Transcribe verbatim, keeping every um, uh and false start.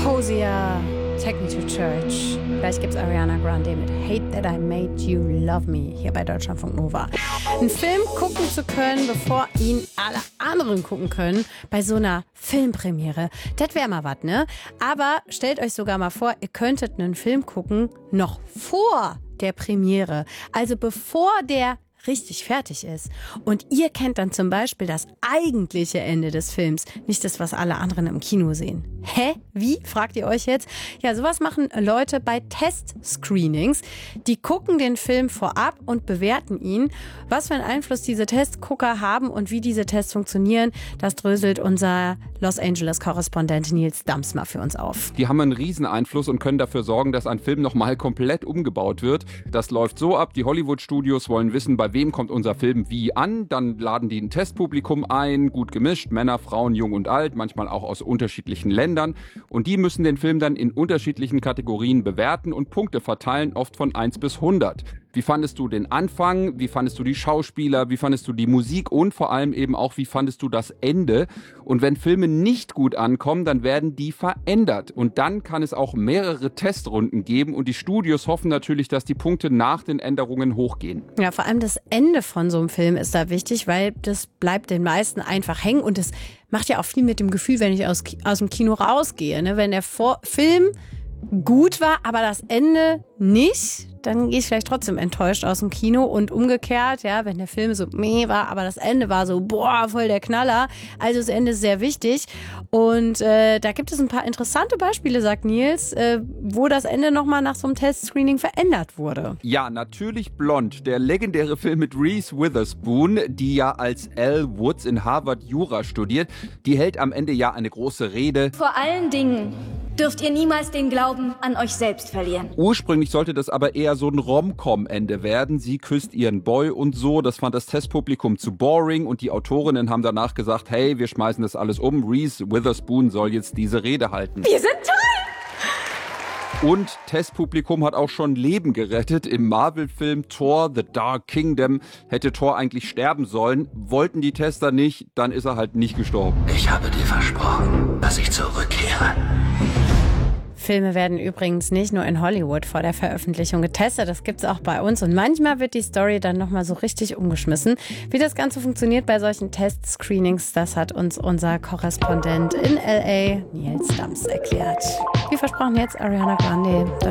Hosier, Take Me to Church. Gleich gibt's Ariana Grande mit Hate That I Made You Love Me hier bei Deutschlandfunk Nova. Einen Film gucken zu können, bevor ihn alle anderen gucken können, bei so einer Filmpremiere, das wäre mal was, ne? Aber stellt euch sogar mal vor, ihr könntet einen Film gucken, noch vor der Premiere. Also bevor der richtig fertig ist. Und ihr kennt dann zum Beispiel das eigentliche Ende des Films, nicht das, was alle anderen im Kino sehen. Hä? Wie? Fragt ihr euch jetzt? Ja, sowas machen Leute bei Test-Screenings. Die gucken den Film vorab und bewerten ihn. Was für einen Einfluss diese Testgucker haben und wie diese Tests funktionieren, das dröselt unser Los Angeles-Korrespondent Nils Damsma für uns auf. Die haben einen riesen Einfluss und können dafür sorgen, dass ein Film nochmal komplett umgebaut wird. Das läuft so ab, die Hollywood-Studios wollen wissen, bei wem kommt unser Film wie an. Dann laden die ein Testpublikum ein, gut gemischt, Männer, Frauen, jung und alt, manchmal auch aus unterschiedlichen Ländern. Und die müssen den Film dann in unterschiedlichen Kategorien bewerten und Punkte verteilen, oft von eins bis hundert. Wie fandest du den Anfang? Wie fandest du die Schauspieler? Wie fandest du die Musik? Und vor allem eben auch, wie fandest du das Ende? Und wenn Filme nicht gut ankommen, dann werden die verändert. Und dann kann es auch mehrere Testrunden geben. Und die Studios hoffen natürlich, dass die Punkte nach den Änderungen hochgehen. Ja, vor allem das Ende von so einem Film ist da wichtig, weil das bleibt den meisten einfach hängen. Und das macht ja auch viel mit dem Gefühl, wenn ich aus, aus dem Kino rausgehe. Ne? Wenn der Vor- Film gut war, aber das Ende nicht, dann gehe ich vielleicht trotzdem enttäuscht aus dem Kino und umgekehrt, ja, wenn der Film so meh war, aber das Ende war so, boah, voll der Knaller. Also das Ende ist sehr wichtig und äh, da gibt es ein paar interessante Beispiele, sagt Nils, äh, wo das Ende nochmal nach so einem Testscreening verändert wurde. Ja, natürlich Blond, der legendäre Film mit Reese Witherspoon, die ja als Elle Woods in Harvard Jura studiert, die hält am Ende ja eine große Rede. Vor allen Dingen dürft ihr niemals den Glauben an euch selbst verlieren. Ursprünglich sollte das aber eher so ein Rom-Com-Ende werden. Sie küsst ihren Boy und so. Das fand das Testpublikum zu boring und die Autorinnen haben danach gesagt, hey, wir schmeißen das alles um. Reese Witherspoon soll jetzt diese Rede halten. Wir sind toll! Und Testpublikum hat auch schon Leben gerettet. Im Marvel-Film Thor: The Dark Kingdom hätte Thor eigentlich sterben sollen. Wollten die Tester nicht, dann ist er halt nicht gestorben. Ich habe dir versprochen, dass ich zurückkehre. Filme werden übrigens nicht nur in Hollywood vor der Veröffentlichung getestet, das gibt's auch bei uns und manchmal wird die Story dann nochmal so richtig umgeschmissen. Wie das Ganze funktioniert bei solchen Test-Screenings, das hat uns unser Korrespondent in L A, Nils Dams, erklärt. Wie versprochen jetzt Ariana Grande.